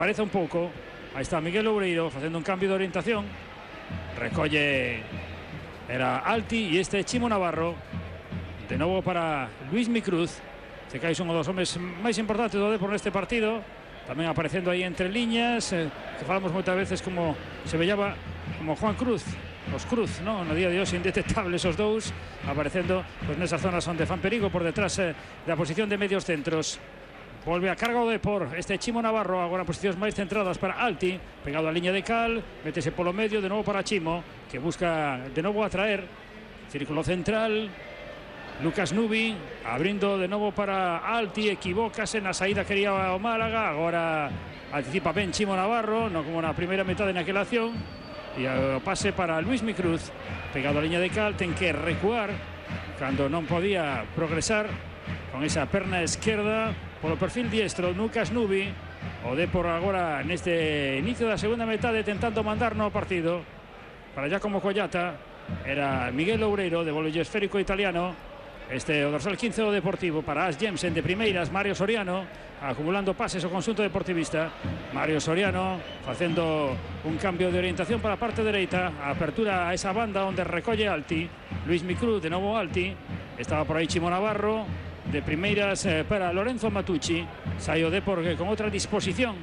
Parece un pouco. Aí está Miguel Loureiro facendo un cambio de orientación. Recolle era Alti e este Chimo Navarro. De novo para Luismi Cruz. Se cae son os dos homes máis importantes do Depor neste partido. Tamén aparecendo aí entre liñas, que falamos moitas veces como se vellaba como Juan Cruz, os Cruz, no día de hoxe indetectables os dous, aparecendo pues nesas zonas onde fan perigo por detrás da posición de medios centros. Volve a carga o Depor, este Chimo Navarro, agora posicións máis centradas para Alti, pegado á liña de cal, métese polo medio, de novo para Chimo, que busca de novo atraer, círculo central, Lucas Nubi, abrindo de novo para Alti, equivócase na saída quería o Málaga, agora anticipa ben Chimo Navarro, non como na primeira metade naquela acción, e o pase para Luismi Cruz, pegado á liña de cal, ten que recuar, cando non podía progresar, con esa perna esquerda, polo perfil diestro, Lucas Nubi, o Depor agora neste inicio da segunda metade tentando mandar no partido, para Giacomo Collata, era Miguel Loureiro, devolve o esférico italiano, este o dorsal 15 do Deportivo para As Jensen de primeiras, Mario Soriano, acumulando pases o conxunto deportivista, Mario Soriano facendo un cambio de orientación para a parte dereita, a apertura a esa banda onde recolle Alti, Luismi Cruz, de novo Alti, estaba por aí Chimo Navarro, de primeiras para Lorenzo Matucci, sai o Depor con outra disposición,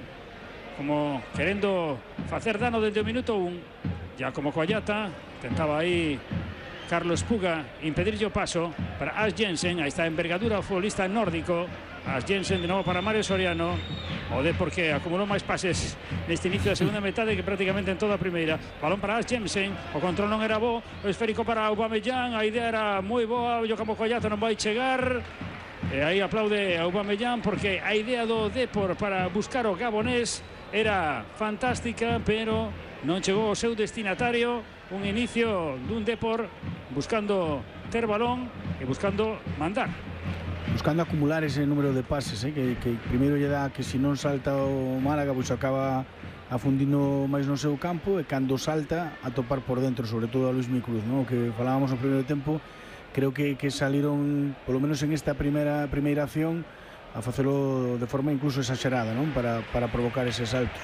como querendo facer dano desde o minuto 1, ya como Collata, tentaba aí Carlos Puga impedirlle o paso para As Jensen, aí está a envergadura o futbolista nórdico, As Jensen de novo para Mario Soriano, o Depor que acumulou máis pases neste inicio da segunda metade que prácticamente en toda a primeira. Balón para As Jensen, o control non era bo, o esférico para Aubameyang, a idea era moi boa, o Giacomo Collata non vai chegar, e aí aplaude a Aubameyang porque a idea do Depor para buscar o gabonés era fantástica, pero non chegou ao seu destinatario. Un inicio dun Depor buscando ter balón e buscando mandar, buscando acumular ese número de pases, que primeiro lle dá que se non salta o Málaga pois acaba afundindo máis no seu campo, e cando salta a topar por dentro, sobre todo a Luismi Cruz, ¿no? Que falábamos no primeiro tempo, creo que saliron polo menos en esta primeira acción a facelo de forma incluso exagerada, ¿no? para provocar eses saltos.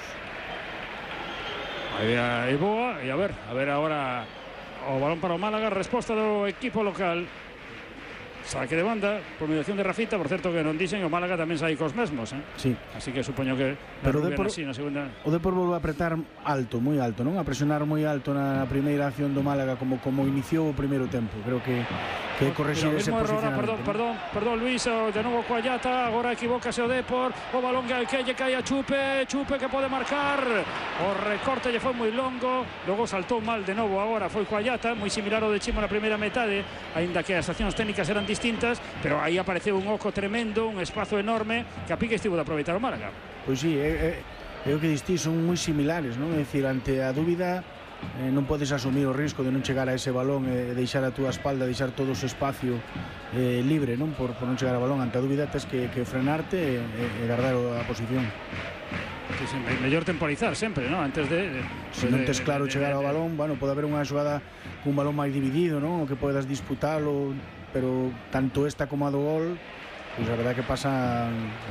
A idea é boa, e a ver agora o balón para o Málaga, resposta do equipo local, saque de banda, por mediación de Rafita, por certo que non dixen, o Málaga tamén sai cos mesmos, sí. Así que supoño que pero o Depor, así na segunda. O Depor volve a apretar alto, moi alto, non? A presionar moi alto na primeira acción do Málaga como iniciou o primeiro tempo. Creo que correxir ese posicionamento. Perdón, Luis, de novo Collata, agora equivócase o Depor, o balón que lle cae a Chupe que pode marcar, o recorte lle foi moi longo, logo saltou mal de novo, agora foi Collata, moi similar ao de Chimo na primeira metade, aínda que as accións técnicas eran distintas, pero aí apareceu un oco tremendo, un espazo enorme que a pique estivo de aproveitar o Málaga. Pois sí, é o que distí, son moi similares, non? É dicir, ante a dúbida non podes asumir o risco de non chegar a ese balón e deixar a túa espalda, deixar todo o espacio libre, non? Por non chegar ao balón. Ante a dúbida tens que frenarte e guardar a posición. Sí, mellor temporizar sempre, non? Antes de se non tes claro chegar ao balón, bueno, pode haber unha xogada cun balón máis dividido, non? O que podas disputalo, pero tanto esta como a do gol, pois a verdade que pasan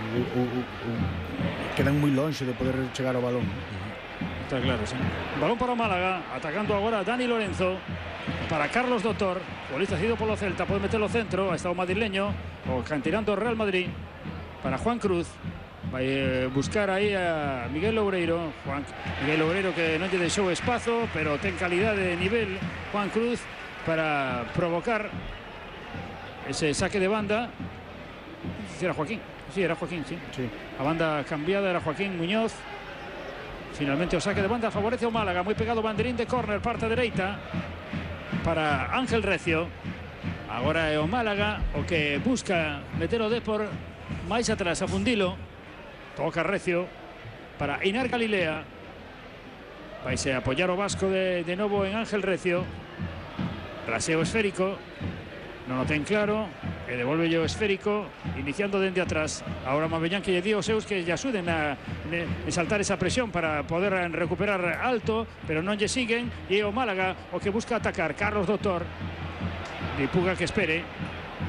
quedan moi lonxe de poder chegar ao balón. Está claro, sí. Balón para o Málaga, atacando agora Dani Lorenzo para Carlos Doctor, futbolista cedido polo Celta, pode meterlo centro, ha estado madrileño, o canterano do Real Madrid, para Juan Cruz, vai buscar aí a Miguel Loureiro, Miguel Loureiro que non lle deixou espazo, pero ten calidade de nivel Juan Cruz para provocar ese saque de banda. Si era Joaquín, sí, sí. A banda cambiada era Joaquín Muñoz. Finalmente o saque de banda favorece o Málaga, moi pegado banderín de córner, parte dereita para Ángel Recio. Agora é o Málaga o que busca meter o Depor máis atrás, a fundilo. Toca Recio para Inar Galilea, vaise a apoiar o Vasco de novo en Ángel Recio. Raseo esférico, non o ten claro, e devolve o esférico iniciando dende atrás. Agora Mabellán que lle di aos seus que lle axuden a saltar esa presión para poder recuperar alto, pero non lle siguen, e o Málaga o que busca atacar. Carlos Doctor de Puga que espere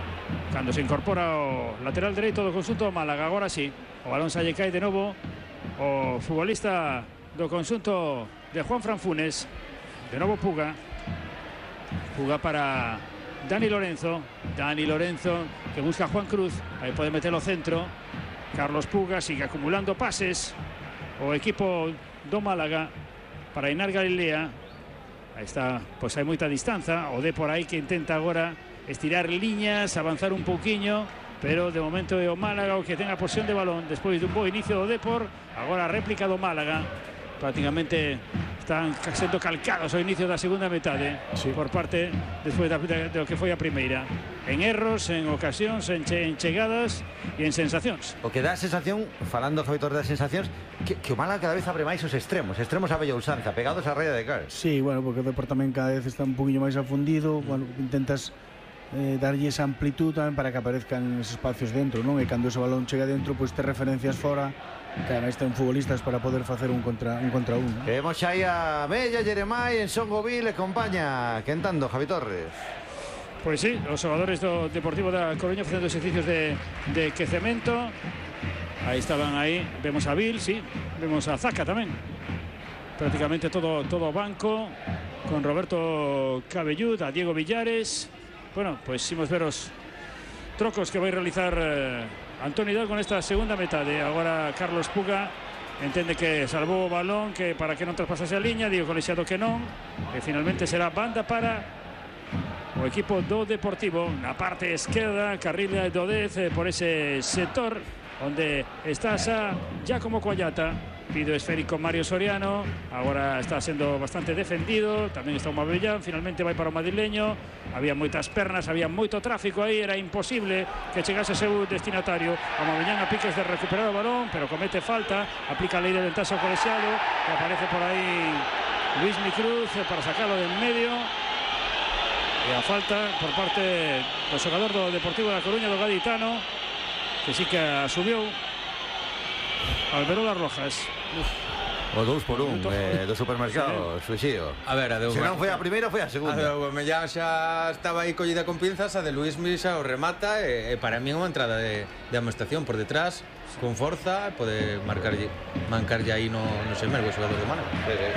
cando se incorpora o lateral dereito do conxunto do Málaga. Agora sí, o balón se lle cae de novo o futbolista do conxunto de Juanfran Funes. De novo Puga para Dani Lorenzo, que busca a Juan Cruz, aí pode meter o centro. Carlos Puga sigue acumulando pases o equipo do Málaga para Einar Galilea. Aí está, pois hai moita distanza, o de por aí que intenta agora estirar liñas, avanzar un pouquiño, pero de momento é o Málaga o que ten a posesión de balón despois dun bo inicio do Depor. Agora a réplica do Málaga, prácticamente están sendo calcados ao inicio da segunda metade, sí, por parte despois do que foi a primeira, en erros, en ocasións, en chegadas e en sensacións. O que dá a sensación, falando Javitor das sensacións, que o Málaga cada vez abre máis os extremos a bella usanza, pegados á raya de cal. Sí, bueno, porque o Depor tamén cada vez está un poquinho máis afundido, bueno, intentas darlle esa amplitud tamén para que aparezcan esos espacios dentro, non? E cando ese balón chega dentro, pois te referencias fora, que ademais ten futbolistas para poder facer un contra un, ¿no? Vemos aí a Mella, Jeremai, en Son Govil e compaña quentando Javi Torres. Pois sí, os xogadores do Deportivo da Coruña facendo exercicios de quecemento. Aí estaban, aí vemos a Vil, sí, vemos a Zaca tamén, prácticamente todo o banco, con Roberto Cabellud, a Diego Villares. Bueno, pues imos ver os trocos que vai realizar Antonio Hidalgo nesta segunda metade. Agora Carlos Puga entende que salvou o balón, que para que non traspasase a liña, digo Colexiado que non, e finalmente será banda para o equipo do Deportivo na parte esquerda, carril do 10 por ese sector onde está xa Giacomo Coallata. Pido esférico Mario Soriano, agora está sendo bastante defendido, tamén está o Mabellán, finalmente vai para o madrileño. Había moitas pernas, había moito tráfico aí, era imposible que chegase seu destinatario. O Mabellán a piques de recuperar o balón, pero comete falta, aplica a lei de ventaxa ao Colexiado, e aparece por aí Luis Micruz para sacarlo del medio. E a falta por parte do xogador do Deportivo da Coruña, do gaditano, que sí que subiu Alberola Rojas. O 2-1 do supermercado, Suixío. A ver, se non foi a primeira, foi a segunda. O Mellán xa estaba aí collida con pinzas, a de Luis Misa o remata, e para mí é unha entrada de amonestación por detrás, con forza, pode mancarlle aí no semergo o xogador do Málaga.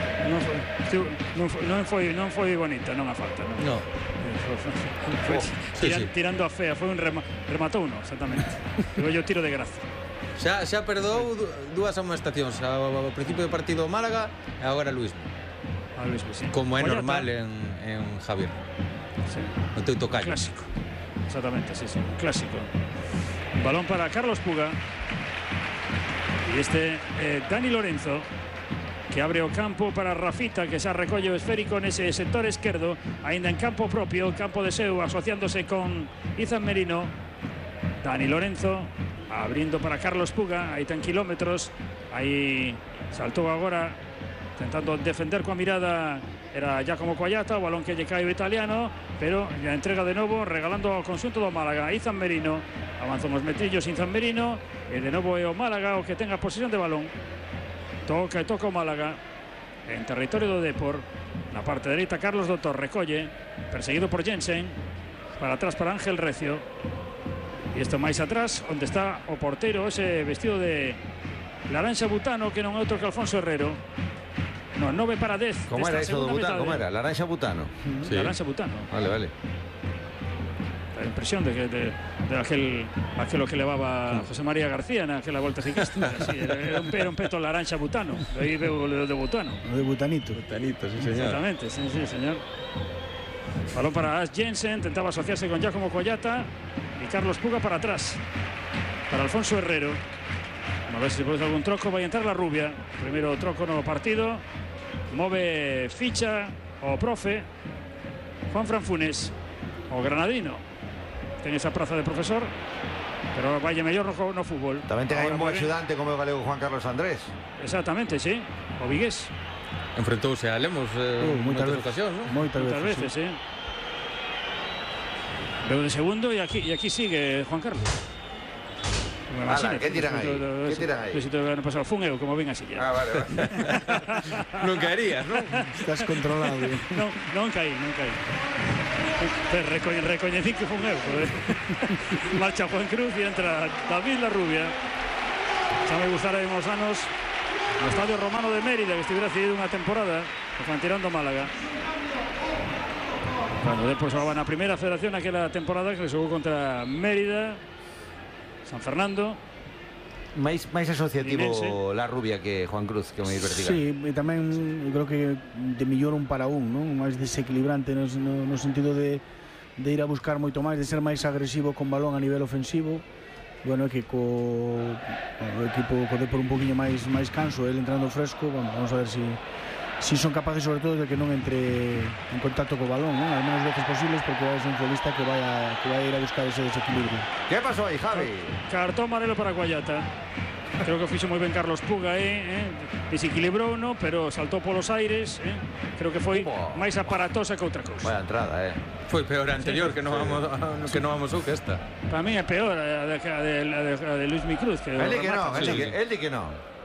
Non foi bonita, non a falta. Non. Tirando a fea, foi un rematou, non, exactamente. Digo yo tiro de gracia. Xa perdou dúas amonestacións ao principio do partido do Málaga e agora Luis. Sí. Como é normal en Javier. Sí. O teu tocayo. Clásico. Exactamente, sí, clásico. Balón para Carlos Puga. E este Dani Lorenzo, que abre o campo para Rafita, que xa recolle o esférico nese sector esquerdo, aínda en campo propio, campo de seu, asociándose con Izan Merino. Dani Lorenzo abrindo para Carlos Puga, aí ten kilómetros, aí saltou agora tentando defender coa mirada, era Giacomo Coallata, o balón que lle cae o italiano, pero a entrega de novo regalando ao conxunto do Málaga. Izan Merino, avanzan os metrillos Izan Merino, e de novo é o Málaga o que ten a posesión de balón. Toca o Málaga en territorio do Depor, na parte dereita Carlos Doutor recolle, perseguido por Jensen, para atrás para Ángel Recio. E isto máis atrás, onde está o porteiro, ese vestido de laranxa butano, que non é outro que Alfonso Herrero. No, 9 para 10. Como era iso do butano? Como era? Laranxa butano? Sí. Laranxa butano. Vale. A impresión de aquelo que levaba José María García naquela volta ciclística. Sí, era un peto laranxa butano. Aí veo o de butano. O de butanito. Butanito, sí, señor. Exactamente, sí, señor. Balón para Ash Jensen, tentaba asociarse con Giacomo Coallata. Y Carlos Puga para atrás, para Alfonso Herrero. A ver si se produce algún troco. Vai entrar la Rubia. Primeiro troco no partido. Move ficha o profe Juanfran Funes, o granadino. Ten esa praza de profesor, pero vai mellor no fútbol. Tamén ten aí un bo axudante como o galego Juan Carlos Andrés. Exactamente, sí. O vigués. Enfrentouse a Lemos moitas ocasións, non? Moitas veces, sí. Veo de segundo e aquí sigue Juan Carlos. ¿Qué tiran aí? ¿Qué tiran aí? Si te han pasado fun eu, como ven así ya. Vale. Non caerías, non? Estás controlado. Non caí. Recoñecí que fun eu. Marcha Juan Cruz e entra David La Rubia. Xa me gustara en os anos no Estadio Romano de Mérida, que estuviera cedido unha temporada, que fan tirando Málaga. Cando depois xogaban na primeira federación aquela temporada que xogou contra Mérida, San Fernando. máis asociativo Linense. La Rubia que Juan Cruz, que moi vertical. Sí, e tamén eu creo que de mellor un para un, non? Máis desequilibrante no sentido de ir a buscar moito máis, de ser máis agresivo con balón a nivel ofensivo. Bueno, é que o equipo co Depor un poquinho máis canso, ele entrando fresco. Bueno, vamos a ver si son capaces sobre todo de que non entre en contacto co balón, non? Al menos veces posibles, porque vai ser un futbolista que vai a ir a buscar ese desequilibrio. ¿Qué pasó aí, Javi? Cartón amarelo para Guayata. Creo que fixo moi ben Carlos Puga, desequilibrou, no, pero saltou polos aires, creo que foi máis aparatosa que outra cousa. Vaya entrada, Foi peor a anterior, que non vamos que esta. Para mí é peor a de Luis Micruz, que Él di que no, él di que no.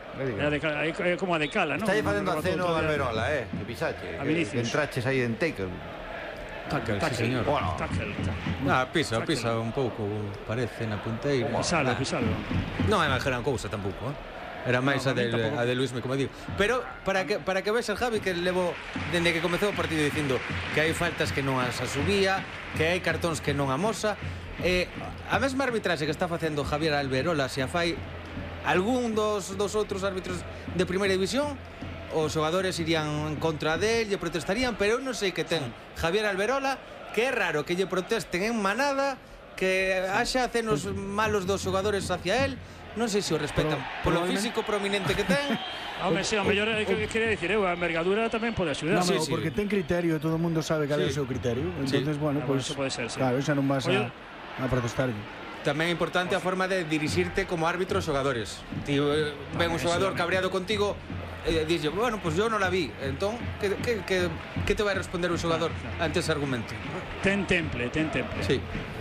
é como a de Cala, non? Está aí facendo aceno a Alberola, que pisache. A Vinicius. Entraches aí en tackle. Tackle, sí, señor. Bueno, Pisa un pouco, parece, na punteira. Pisalo. Non é máis gran cousa tampouco, Era máis a de Luismi, como digo. Pero para que ves el Javi, que levo dende que comezou o partido dicindo que hai faltas que non as asubía, que hai cartóns que non amosa. A mesma arbitraxe que está facendo Javier Alberola, se a fai algún dos outros árbitros de primeira división, os xogadores irían en contra del, lle protestarían, pero eu non sei que ten Javier Alberola, que é raro que lle protesten en manada, que haxa acenos malos dos xogadores hacia él. Non sei se o respetan polo físico prominente que ten. Home, sí, o mellor que quería dicir a envergadura tamén pode axudar. No, porque ten criterio, todo o mundo sabe cal é o seu criterio. Entonces, bueno, pues eso pode ser, sí. Claro, xa non vas a protestar. Tamén é importante a forma de dirixirte como árbitro aos xogadores. Ti ven un xogador cabreado contigo, dixe, bueno, pues yo non la vi. Entón, que te vai responder un xogador ante ese argumento? Ten temple. Sí.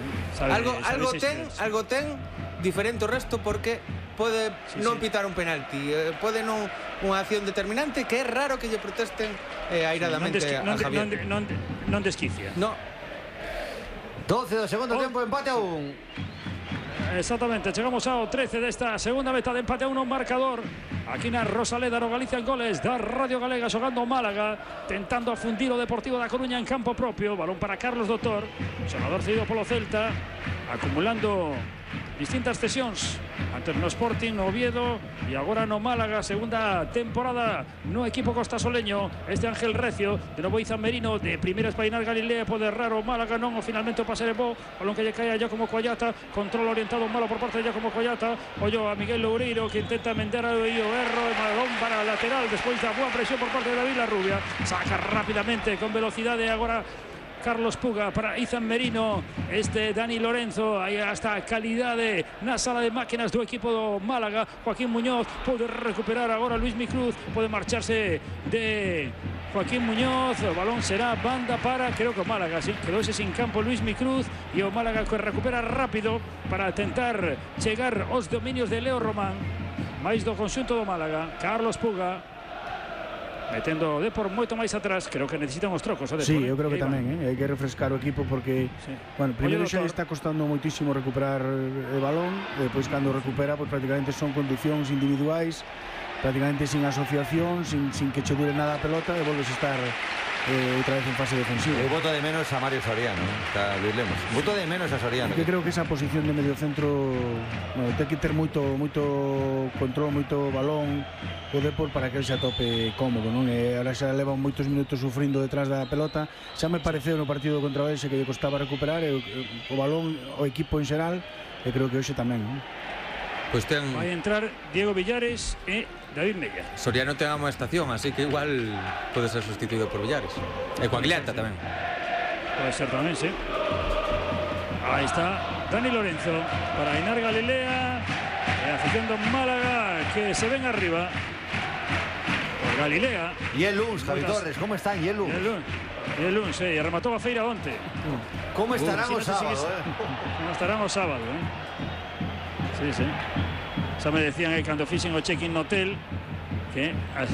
Algo ten diferente ao resto, porque pode non pitar un penalti, pode non unha acción determinante, que é raro que lle protesten airadamente a Javier. Non desquicia. No. 12 do segundo tempo, empate a 1. Exactamente, chegamos ao 13 desta segunda meta de empate a 1, marcador aquí na Rosaleda, no Galicia en Goles da Radio Galega, xogando Málaga, tentando afundir o Deportivo da Coruña en campo propio. Balón para Carlos Doutor, xogador cedido polo Celta, acumulando distintas cesións antes no Sporting, no Oviedo e agora no Málaga, segunda temporada no equipo costasoleño. Este Ángel Recio, de novo Izan Merino, de primeira espainar Galilea, pode errar o Málaga, non, o finalmente o pase de bo, balón que lle cae a Giacomo Coallata, control orientado malo por parte de Giacomo Coallata, ollo a Miguel Loureiro, que intenta mender aí o erro, e balón para a lateral, despois da boa presión por parte de David Larrubia, saca rápidamente con velocidade agora Carlos Puga para Izan Merino, Dani Lorenzo, aí hasta a calidade na sala de máquinas do equipo do Málaga. Joaquín Muñoz pode recuperar agora Luis Micruz, pode marcharse de Joaquín Muñoz, o balón será banda para, creo que o Málaga, sí, quedou sin campo Luis Micruz, e o Málaga que recupera rápido para tentar chegar aos dominios de Leo Román, máis do conxunto do Málaga. Carlos Puga metendo o Depor moito máis atrás, creo que necesitan os trocos o Depor. Sí, eu creo que tamén, hai que refrescar o equipo, porque bueno, primeiro xa está costando moitísimo recuperar o balón, e depois cando recupera, pues prácticamente son conducións individuais, prácticamente sin asociación, sin que che dure nada a pelota, e volves a estar outra vez en fase defensiva. Eu voto de menos a Mario Soriano, está Luis Lemos. Voto de menos a Soriano. Que creo que esa posición de medio centro, bueno, ten que ter moito control, moito balón o Depor para que ele se atope cómodo, non? E ahora xa levan moitos minutos sufrindo detrás da pelota. Xa me pareceu no partido contra o Elxe que lle costaba recuperar o balón, o equipo en xeral, e creo que hoxe tamén, non? Pois ten... Vai entrar Diego Villares e David Mella. Soriano ten a estación, así que igual pode ser sustituído por Villares. E Coagliata tamén. Pode ser tamén, sí. Aí está Dani Lorenzo para Ainar Galilea, e a afición do Málaga que se ven arriba. Por Galilea. E el Luns, Javi Torres, como están? E el Luns? E el Luns, e rematou a feira onte. Como estarán o sábado, Como estarán o sábado, Sí. Xa me decían cando fixen o check-in no hotel que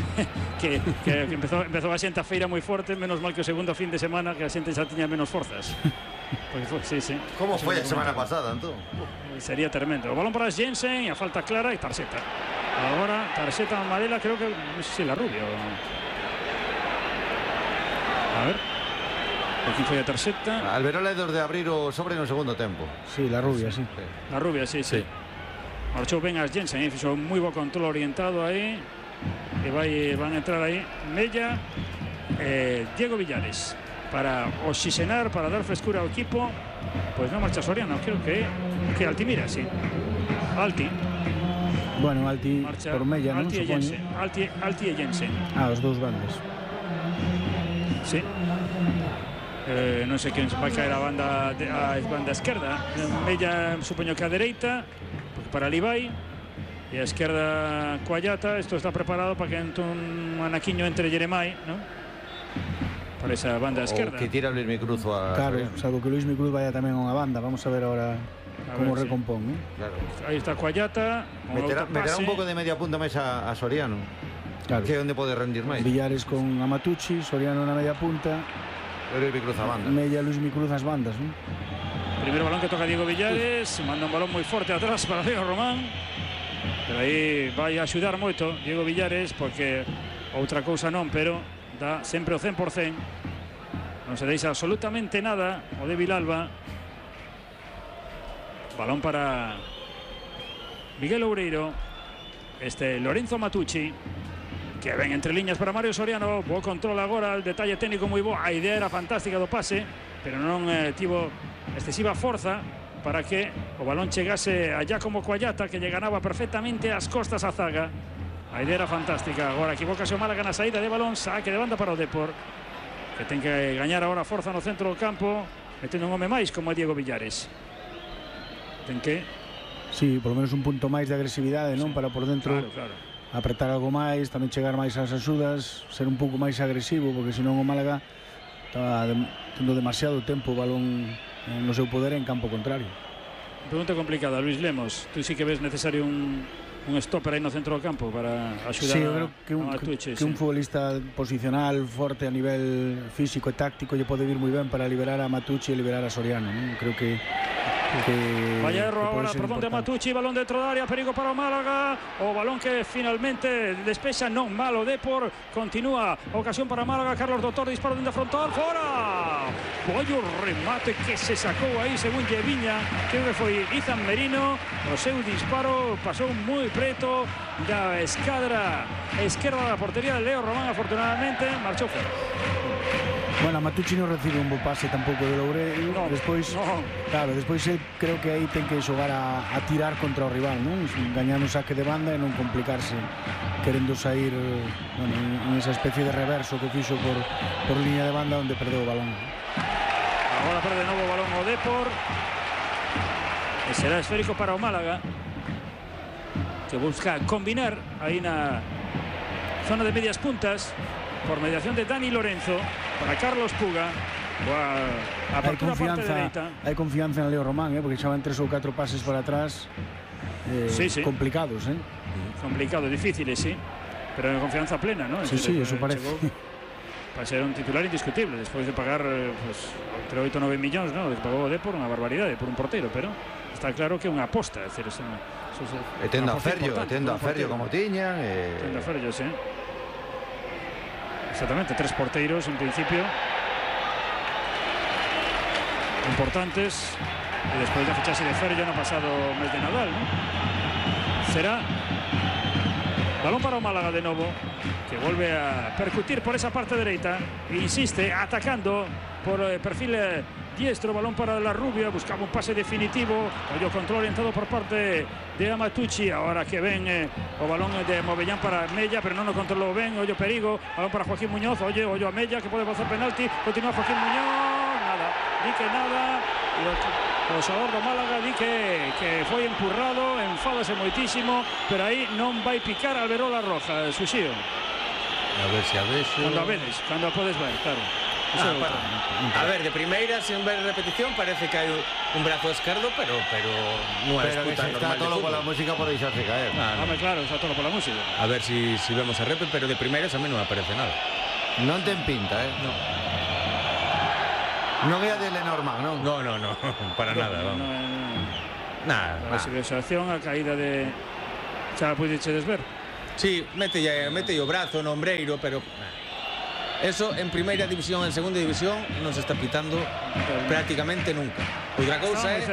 empezou a xente a feira moi forte, menos mal que o segundo fin de semana que a xente xa tiña menos forzas. Sí. Como foi a semana pasada, entón? Sería tremendo. O balón para Jensen, a falta clara e tarxeta. Ahora, tarxeta amarela, creo que, no sé si la rubia o... A ver. Aquí foi a tarxeta. Alberola é dos de abrir o sobre no segundo tempo. Sí, la rubia, sí. La rubia, sí. Marchou ben as Jensen, fixo un moi bo control orientado aí. E van a entrar aí Mella, Diego Villares para oxigenar, para dar frescura ao equipo. Pois non marcha Soriano, creo que Altimira, sí. Alti. Bueno, Alti Marcha por Mella, non? Alti e Jensen. Alti e Jensen. Os dous bandas. Sí. Non sei quen vai caer a banda esquerda. Mella supoño que a dereita, porque para ali vai. E a esquerda Coallata. Isto está preparado para que entre un anaquiño entre Jeremai, ¿no? Para esa banda esquerda. O que tira Luismi Cruz a Claro, Soriano. salvo que Luismi Cruz vaya tamén a unha banda. Vamos a ver ahora como recompón, ¿no? Claro. Aí está Coallata. Meterá un pouco de media punta máis a Soriano. Claro. Que é onde pode rendir máis. Villares con Amatucci, Soriano na media punta, Luismi Cruz a banda. Mella, Luismi Cruz as bandas, ¿no? Primeiro balón que toca Diego Villares. Manda un balón moi forte atrás para Leo Román. Pero aí vai a axudar moito Diego Villares, porque outra cousa non, pero dá sempre o 100%. Non se deixa absolutamente nada o de Vilalba. Balón para Miguel Oureiro. Lorenzo Matucci, que ven entre liñas para Mario Soriano. Bo control agora, el detalle técnico moi bo. A idea era fantástica do pase, pero non tivo excesiva forza para que o balón chegase a Giacomo Coallata, que lle ganaba perfectamente as costas a zaga. A idea era fantástica. Agora equivocase o Málaga na saída de balón, saque de banda para o Depor, que ten que gañar agora forza no centro do campo, metendo un home máis como Diego Villares. Ten que... Sí, por lo menos un punto máis de agresividade, non? Para por dentro Claro. apretar algo máis, tamén chegar máis ás axudas, ser un pouco máis agresivo, porque senón o Málaga estaba tendo demasiado tempo o balón no seu poder en campo contrario. Pregunta complicada, Luis Lemos. Tú sí que ves necesario un stopper aí no centro do campo para axudar. Sí, eu creo que Matucci, un futbolista posicional forte a nivel físico e táctico lle pode vir moi ben para liberar a Matucci e liberar a Soriano, non? Creo que vaya erro que ahora, perdón, de Matucci, balón dentro da área, perigo para o Málaga, o balón que finalmente despexa, non malo Depor, continúa, ocasión para Málaga, Carlos Doutor, disparo dentro frontal, fora, ollo remate que se sacou aí, según Lleviña, creo que foi Izan Merino, o seu disparo pasou moi preto da escadra esquerda da portería de Leo Román, afortunadamente, marchou fora. Bueno, Matucci non recibe un bo pase tampouco de Loureiro. No, despois, no. Claro, despois el creo que aí ten que xogar a tirar contra o rival, non? Gañando un saque de banda e non complicarse querendo sair, bueno, en esa especie de reverso que fixo por línea de banda onde perdeu o balón. Agora perde de novo o balón o Depor e será esférico para o Málaga, que busca combinar aí na zona de medias puntas por mediación de Dani Lorenzo para Carlos Puga. Apertura parte dereita. Hai confianza en Leo Román, porque xa van 3 ou 4 pases para atrás sí. complicados, Complicados, difíciles, sí, pero en confianza plena, ¿no? Sí, eso parece. Para ser un titular indiscutible despois de pagar pues, entre 8 e 9 millóns, ¿no? Que pagou o Depor, unha barbaridade por un porteiro, pero está claro que é unha aposta, é dicir, tendo a Ferrio como tiñan, tendo a Ferrio, sí. Exactamente, 3 porteiros en principio importantes, e despois da fichaxe de Ferrio no pasado mes de Nadal, ¿no? Será balón para o Málaga de novo, que volve a percutir por esa parte dereita, insiste atacando por perfil diestro, balón para la Rubia, buscaba un pase definitivo, ollo control orientado por parte de Amatucci, ahora que ven o balón de Movellán para Mella, pero non o controlou ben, ollo perigo, balón para Joaquín Muñoz, ollo a Mella que pode facer penalti, continúa Joaquín Muñoz, nada, di que nada, o xogador do Málaga di que foi empurrado, enfádase moitísimo, pero aí non vai picar Alberola roja, Suxío. A ver se a vexo. Cando a podes ver, claro. A ver, de primeira, sin ver repetición, parece que hai un brazo esquerdo, pero non é disputa normal está todo pola música por deixarse caer. Claro, está todo pola música. A ver si vemos a repe, pero de primeiras a mí non me aparece nada. Non ten pinta, No. Non é a de Lenormand, non? No, para nada, vamos. Nada. A situación, a caída de... Xa puidechedes ver. Sí, mete o brazo no ombreiro, pero eso en primeira división, en segunda división non se está pitando prácticamente nunca. Outra cousa é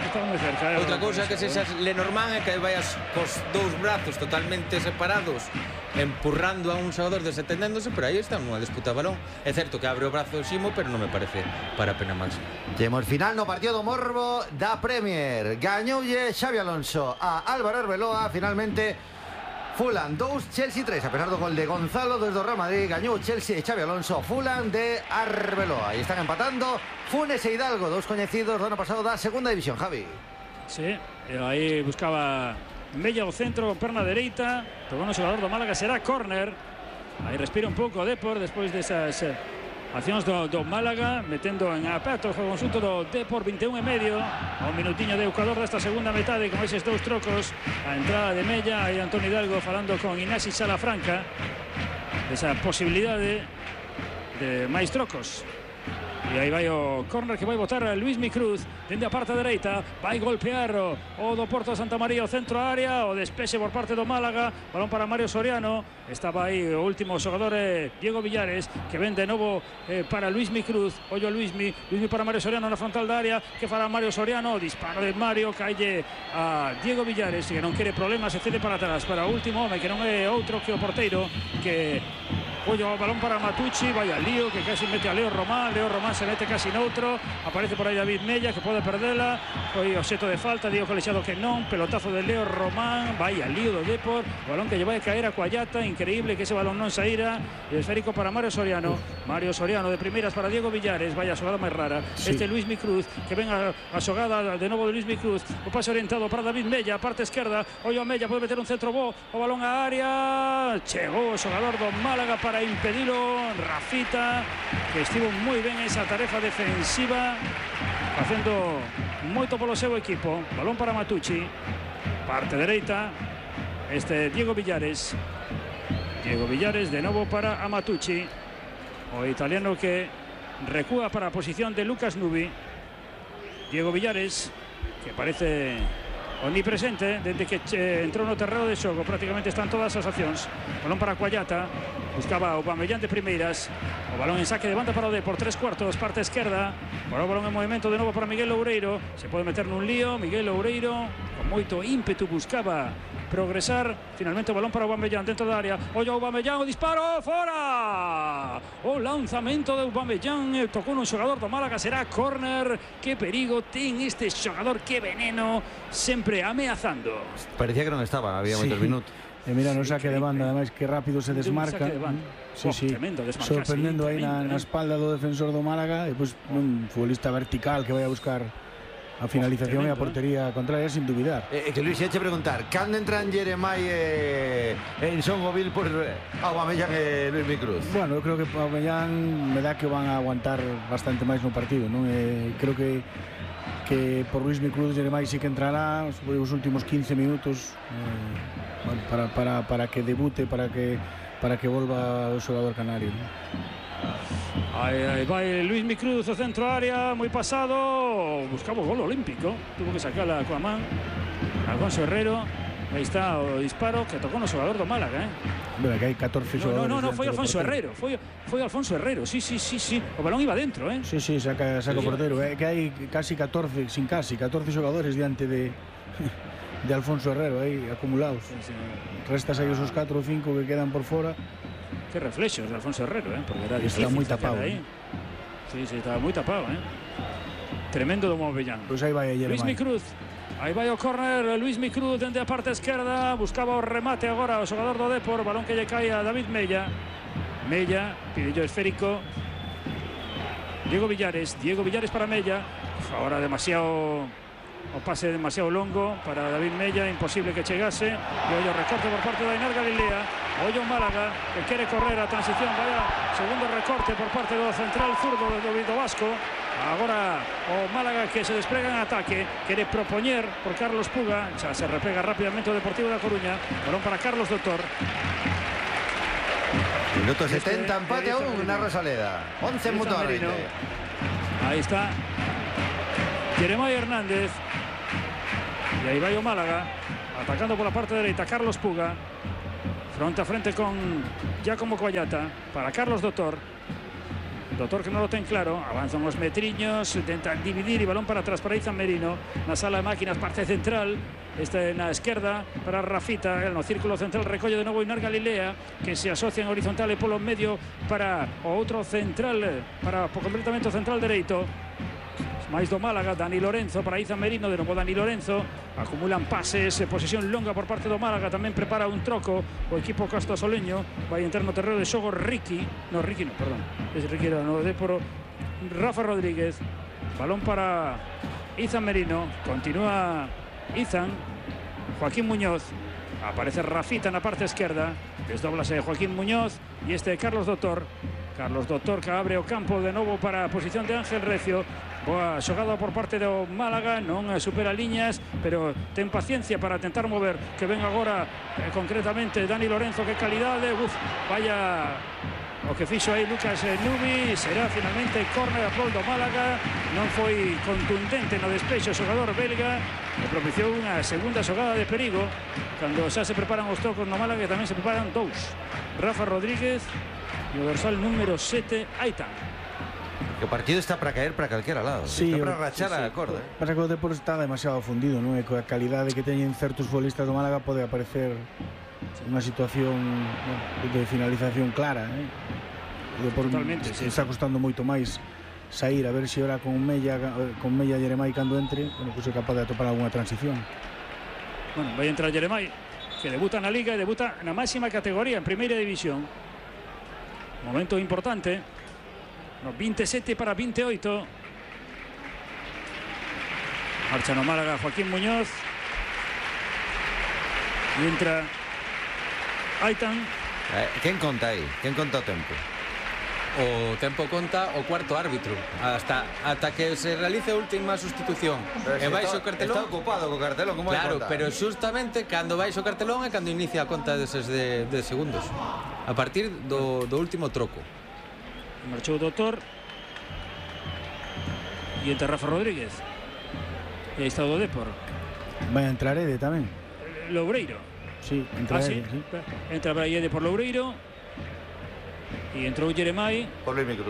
outra cousa que sexas Lenormand e que vayas cos dous brazos totalmente separados empurrando a un xogador desentendéndose, pero aí está nunha disputa de balón. É certo que abre o brazo Ximo, pero non me parece para pena máxima. Temos final no partido do Morbo da Premier. Gañoulle Xabi Alonso a Álvaro Arbeloa. Finalmente Fulham 2, Chelsea 3, a pesar do gol de Gonzalo desde o Real Madrid, gañou Chelsea e Xabi Alonso, Fulham de Arbeloa. E están empatando Funes e Hidalgo, dous coñecidos do ano pasado da segunda división, Javi. Sí, aí buscaba Mella o centro con perna dereita, tocou no xogador do Málaga, será córner. Aí respira un pouco o Depor despois desas accións do Málaga, metendo en aperto o conxunto do Depor, 21,5, a un minutiño de Ecuador desta segunda metade con eses dous trocos, a entrada de Mella e Antonio Hidalgo falando con Ignasi Salafranca desa posibilidade de máis trocos. E aí vai o córner que vai botar a Luismi Cruz dende a parte dereita, vai golpear o do Porto de Santa María, o centro área, o despexe por parte do Málaga, balón para Mario Soriano, estaba aí o último xogador Diego Villares, que ven de novo para Luismi Cruz, ollo a Luismi para Mario Soriano na frontal da área, que fará Mario Soriano, disparo de Mario, calle a Diego Villares, que non quere problemas, se cede para atrás, para o último home, que non é outro que o porteiro, que ollo o balón para Matucci, vaya lío, que casi mete a Leo Román se mete casi noutro, aparece por aí David Mella, que pode perdela, foi obxeto de falta, Diego Colexiado que non, pelotazo de Leo Román, vaya lío do Depor, o balón que lle vai caer a Coallata, increíble que ese balón non saíra, e esférico para Mario Soriano, de primeiras para Diego Villares, vaya xogada máis rara, sí. Este Luismi Cruz, que ven a xogada de novo de Luismi Cruz, o pase orientado para David Mella, parte esquerda, ollo a Mella, pode meter un centro bo, o balón á área, chegou o xogador do Málaga para impedilo, Rafita, que estivo moi ben esa tarefa defensiva, facendo moito polo seu equipo. Balón para Matucci, parte dereita, este Diego Villares de novo para Matucci, o italiano que recúa para a posición de Lucas Nubi. Diego Villares, que parece omnipresente desde que entrou no terreno de xogo, prácticamente están todas as accións. Balón para Coallata, buscaba o Aubameyang de primeiras, o balón en saque de banda para o Depor, 3/4, parte esquerda, para o balón en movimento de novo para Miguel Loureiro, se pode meter nun lío, Miguel Loureiro con moito ímpetu buscaba progresar, finalmente o balón para Aubameyang dentro da área, ollo Aubameyang, o disparo, fora! O lanzamento de Aubameyang, tocou un xogador do Málaga, será córner. Que perigo ten este xogador, que veneno, sempre ameazando. Parecía que non estaba, había moitos minutos. E mira, no saque de banda, ademais que rápido se desmarca. Sí, sí, sorprendendo aí na espalda do defensor do Málaga, e pois un futbolista vertical que vai a buscar a finalización e a portería contraria sin dubidar. Que Luis, eche preguntar, cando entran Jeremai en Son Govil por Aubameyang e Luismi Cruz? Bueno, eu creo que Aubameyang me dá que van a aguantar bastante máis no partido, non? Creo que por Luismi Cruz Jeremai sí que entrará os últimos 15 minutos para que debute, para que volva o xogador canario, ¿no? Aí vai Luismi Cruz, o centro área, moi pasado, buscaba o gol olímpico, tuvo que sacarla coa man Alfonso Herrero. Aí está o disparo que tocou no xogador do Málaga, Bueno, que hai 14 xogadores. No, foi Alfonso Herrero, foi Alfonso Herrero, sí, o balón iba dentro, Sí, saca o portero, que hai casi 14 xogadores diante de Alfonso Herrero aí acumulados. Sí. Restas aí os 4 ou 5 que quedan por fora. Que reflexos de Alfonso Herrero, porque era difícil. Está moi tapado. Sí, estaba moi tapado, Tremendo do Aubameyang. Pois aí vai Luismi Cruz. Aí vai o córner, Luismi Cruz dende a parte esquerda, buscaba o remate agora o xogador do Depor, balón que lle cae a David Mella, pidillo esférico, Diego Villares para Mella, agora o pase demasiado longo para David Mella, imposible que chegase, e ollo recorte por parte de Ainar Galilea, ollo Málaga que quere correr a transición, vaya segundo recorte por parte do central zurdo do Vasco. Agora o Málaga que se desprega en ataque, quere propoñer por Carlos Puga, xa se replega rápidamente o Deportivo da Coruña, balón para Carlos Doutor. Minuto 70, empate a 1 na Rosaleda, 11 minutos a 20. Aí está Jeremai Hernández, e aí vai o Málaga atacando pola parte dereita, Carlos Puga Fronte a frente con Giacomo Coallata para Carlos Doctor. Doctor que non lo ten claro, avanzan os metriños, intentan dividir e balón para atrás para Izan Merino na sala de máquinas, parte central, na esquerda para Rafita, no círculo central recolle de novo Inar Galilea, que se asocia en horizontal e polo medio para o outro central, para o completamento central dereito. Mais do Málaga, Dani Lorenzo para Izan Merino, de novo Dani Lorenzo, acumulan pases, posesión longa por parte do Málaga, tamén prepara un troco o equipo castasoleño, vai entrar no terreo de xogo Ricky no, perdón, es Ricky no Déporo, Rafa Rodríguez, balón para Izan Merino, continúa Izan, Joaquín Muñoz, aparece Rafita na parte esquerda, desdóblase Joaquín Muñoz e Carlos Doctor que abre o campo de novo para a posición de Ángel Recio. Boa xogada por parte do Málaga, non supera liñas, pero ten paciencia para tentar mover, que ven agora concretamente Dani Lorenzo, que calidade, vaya o que fixo aí Lucas Nubi, será finalmente córner a prol do Málaga, non foi contundente no despexo o xogador belga, e propiciou unha segunda xogada de perigo, cando xa se preparan os trocos no Málaga, e tamén se preparan dous, Rafa Rodríguez e o dorsal número 7, Aitan. Que o partido está para caer para calquera lado. Sí, está para rachar a corda. Pasa que o Depor está demasiado fundido, non? E coa calidade que teñen certos futbolistas do Málaga pode aparecer unha situación de finalización clara, O Depor está costando moito máis sair, a ver se ora con Mella Jeremai cando entre, pois é capaz de atopar algunha transición. Bueno, vai entrar Jeremai, que debuta na Liga e debuta na máxima categoría en Primeira División. Momento importante. 27 para 28. Marcha no Málaga Joaquín Muñoz. E entra Aitan. Quen conta aí? Quen conta o tempo? O tempo conta o cuarto árbitro ata que se realice a última sustitución. E baixo o cartelón. Está ocupado co cartelón, como claro, pero justamente cando baixo o cartelón é cando inicia a conta deses de segundos. A partir do último troco. Marchou o Doctor e entra Rafa Rodríguez e aí está o do Dépor. Vai entrar Ede tamén. Loureiro. Sí, entra Ede, sí. Entra Ede por Loureiro e entrou Jeremai por Luis Micruz.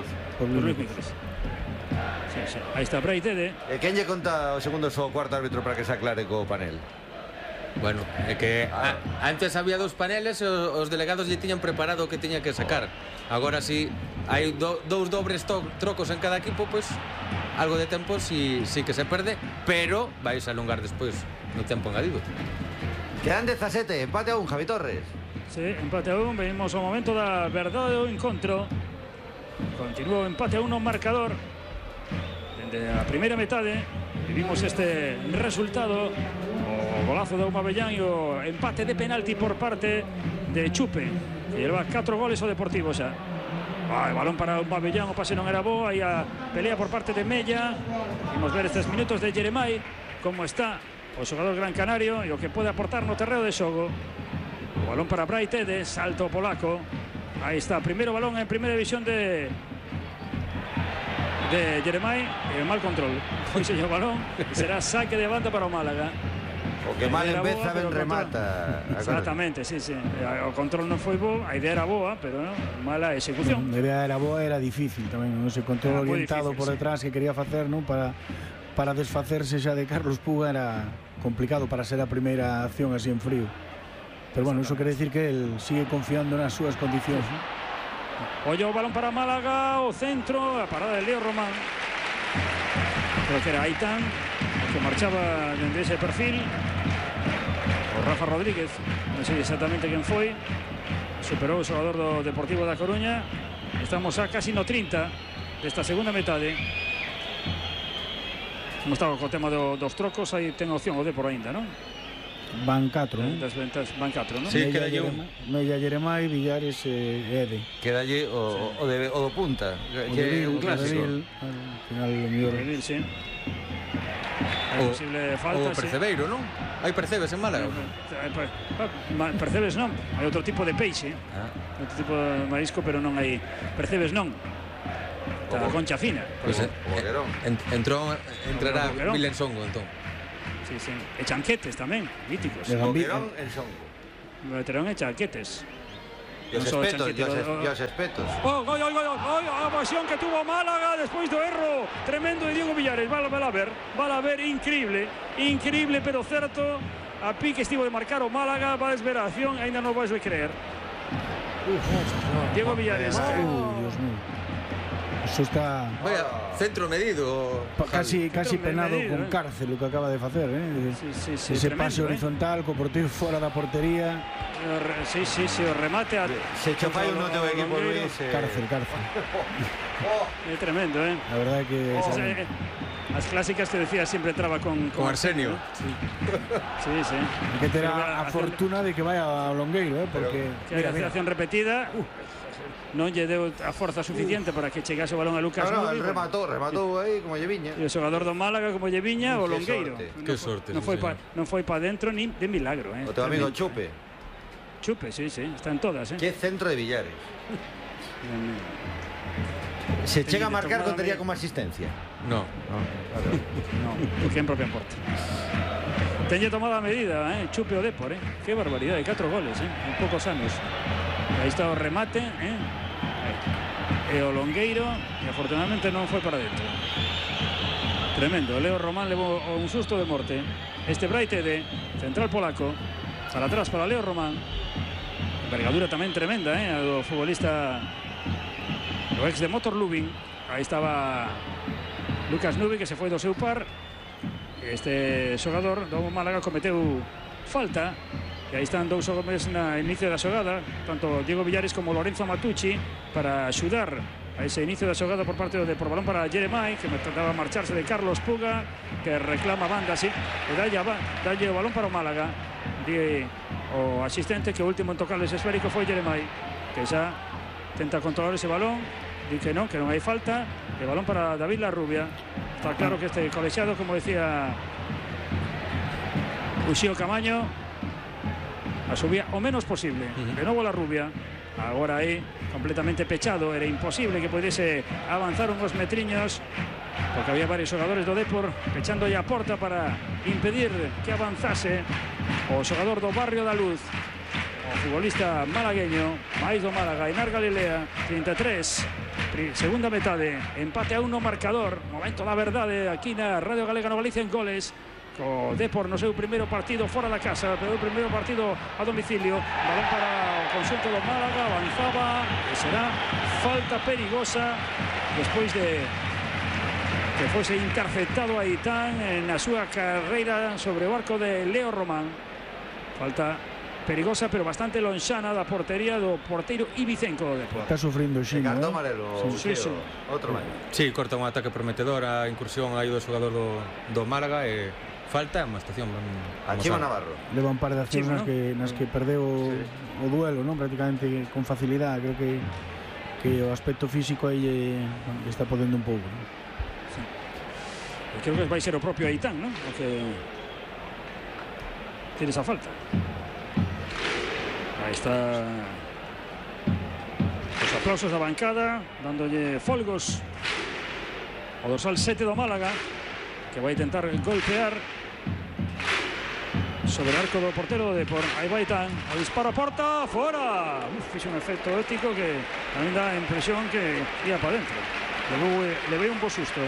Sí. Aí está Ede. E quen lle conta o segundo ou cuarto árbitro para que se aclare co panel? Bueno, é que antes había dos paneles e os delegados lle tiñan preparado o que tiña que sacar. Agora si hai dous dobres trocos en cada equipo, pois algo de tempo si que se perde, pero vais a alongar despois no tempo engadido. Quedan 17, empate a 1, Javi Torres. Sí, empate a 1, venimos ao momento da verdade do encontro. Continúa o empate a 1 marcador. Dende a primeira metade vivimos este resultado. O golazo de Aubameyang e o empate de penalti por parte de Chupe, que lleva 4 goles o Deportivo xa. El balón para Aubameyang, o pase non era bo, aí a pelea por parte de Mella. Vimos ver estes minutos de Jeremai, como está o xogador gran canario e o que pode aportar no terreo de xogo. O balón para Ede, salto polaco. Aí está, primeiro balón en primeira división de Jeremai, e mal control. Foi o balón, será saque de banda para o Málaga. O que mal empeza ben remata. Exactamente, sí. O control non foi bo, a idea era boa, pero mala execución. A idea era boa, era difícil tamén, non se control orientado por detrás que quería facer, non? Para desfacerse xa de Carlos Puga era complicado para ser a primeira acción así en frío. Pero bueno, eso quere decir que él sigue confiando nas súas condicións. Oye, o balón para Málaga, o centro, a parada de Leo Román. Creo que era Aitan, que marchaba dende ese perfil. O Rafa Rodríguez, non sei exactamente quen foi. Superou o xogador do Deportivo da Coruña. Estamos a casi no 30 desta segunda metade. Como estaba co tema dos trocos, aí ten opción o Depor ainda, non? Van 4, non? Van 4, non? Sí, queda un Mella, Jeremai, Villares e Ede. Queda allí o do punta, que é un clásico. Al final o mellor. Sí. Hai posible falta, o Percebeiro, non? Hai percebes en Málaga? Percebes non, hai outro tipo de peixe, outro tipo de marisco, pero non hai percebes non. Está a concha fina. Pois entrará Vilensongo, entón. Sí. E chanquetes tamén, míticos. Boquerón, el Songo. Veterano e chaquetes. Los Non só espetos, chanquete, los espetos. Oh, gol, gol, gol, gol, a ocasión que tuvo Málaga después do erro tremendo de Diego Villares. Vala a ver, increíble, pero certo. A pique estivo de marcar o Málaga, va a desveración, ainda non vais a creer. Diego Villares. Dios mío. Eso está Vaya, centro medido. casi penado medido, con cárcel lo que acaba de hacer, Sí, ese tremendo, pase horizontal co porteiro fora da portería. Sí, o remate Se echó fallo un otro equipo, Luis. Cárcel. É tremendo, La verdad que Las clásicas te decía siempre entraba con Arsenio. Sí. hay que tener a fortuna de que vaya a Longueiro, porque Que a acción repetida non lle deu a forza suficiente para que chegase o balón a Lucas No, Nubi. él remató ahí como Lleviña. E o xogador do Málaga como lle viña o Qué Longueiro. sorte. Qué sorte, Non sí, foi señor. pa dentro ni de milagro, O teu amigo Tremendo. Chupe. Chupe, sí, están todas, Qué centro de Villares. Se Teñen chega a de marcar, tomar contaría de- como asistencia. No. No, porque en propia porta. Teñe tomada a medida, Chupe o Depor, Qué barbaridade, 4 goles, en poucos anos. Aí está o remate, E o Longueiro, e afortunadamente non foi para dentro. Tremendo, Leo Román levou un susto de morte. Este Braitede, central polaco, para atrás para Leo Román. Envergadura tamén tremenda, a do futbolista, o ex de Motor Lubin. Aí estaba Lucas Nubi, que se foi do seu par. Este xogador do Málaga cometeu falta. E aí están dous homes na inicio da xogada, tanto Diego Villares como Lorenzo Matucci, para axudar a ese inicio da xogada por parte do Depor. Balón para Jeremai, que trataba de marcharse de Carlos Puga, que reclama banda, sí, e dalle o balón para o Málaga. Di o asistente que o último en tocar ese esférico foi Jeremai, que xa tenta controlar ese balón, di que non hai falta, e balón para David Larrubia. Está claro que este colexiado, como decía Uxío Camaño, a subía o menos posible. De novo Larrubia, agora aí completamente pechado, era imposible que pudiese avanzar unhos metriños, porque había varios xogadores do Depor pechando a porta para impedir que avanzase o xogador do Barrio da Luz, o futbolista malagueño, máis do Málaga, Einar Galilea. 33, segunda metade, empate a 1 no marcador. Momento da verdade aquí na Radio Galega no Galicia en Goles. O Depor no seu primeiro partido fora da casa, pero o primeiro partido a domicilio. Balón para o conxunto do Málaga, avanzaba, e será falta perigosa despois de que fose interceptado a Itán na súa carreira sobre o arco de Leo Román. Falta perigosa, pero bastante lonxana da portería do porteiro Ibicenco do Depor. está sufrindo Se Xino. cartó amarelo. Sí. Otro más. Sí, corta un ataque prometedor, a incursión aí do xogador do Málaga e falta a estación. A Chima Navarro. Leva un par de accións Chima, nas que perdeu o duelo, non? Prácticamente con facilidade. Creo que o aspecto físico aí lle está podendo un pouco, non? Creo que vai ser o propio Aitán, ¿no? O que tiene esa falta. Aí está os aplausos da bancada, dándolle folgos o dorsal 7 do Málaga, que vai tentar golpear sobre o arco do portero do Depor. Aí vai Aitán, o disparo a porta, fora. Fixe un efecto ético que tamén dá a impresión que ia para dentro. Levei un bo susto.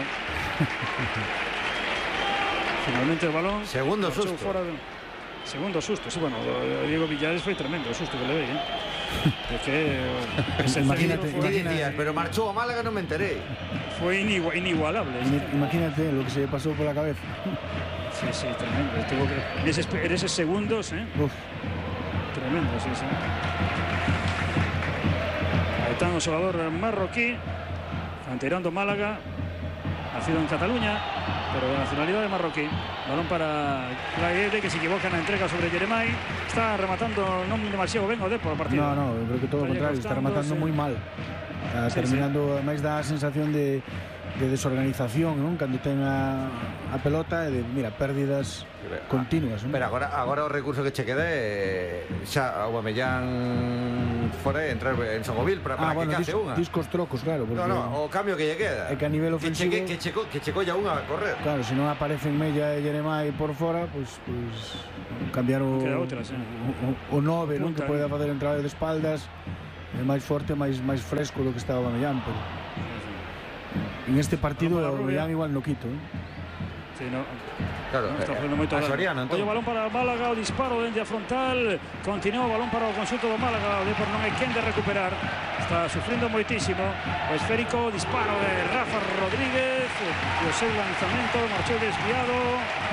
Finalmente el balón. Segundo marchou susto. Segundo susto, sí, bueno, o Diego Villares foi tremendo o susto que le veí, Ese Imagínate, centro ¿Qué decías? Pero marchó a Málaga, no me enteré. fue inigualable. Imagínate lo que se le pasó por la cabeza. Sí, tremendo. Tuvo que, en esos segundos, Uf. Tremendo, sí. Aí está o xogador marroquí, canteirando Málaga, nacido en Cataluña, pero de nacionalidade marroquí. Balón para Claguede, que se equivoca na entrega sobre Jeremai. Está rematando non demasiado ben o Depor o partido. No, creo que todo o Estalle contrario, está costando, rematando sí. moi mal. Está terminando, máis dá a sensación de desorganización, non? Cando ten a pelota e de, mira, pérdidas continuas, non? Pero agora o recurso que che quede xa o Aubameyang fora e entrar en Sogovil para bueno, que case unha. discos trocos, claro, porque No, o cambio que lle queda. É que a nivel ofensivo que che colla unha a correr. Claro, se non aparecen Mella e Jeremai por fora, pois cambiar o 9, non? Que pode facer entrada de espaldas, é máis forte, máis fresco do que estaba Aubameyang, pero en este partido o Aubameyang igual no quito, Sí, no. Claro, Está facendo moito a daño. Soriano, entón. Ollo, balón para o Málaga, o disparo dende a frontal. Continúa o balón para o conxunto do Málaga. O Depor non hai quen de recuperar. Está sufrindo moitísimo. O esférico, disparo de Rafa Rodríguez. E o seu lanzamento marchou desviado.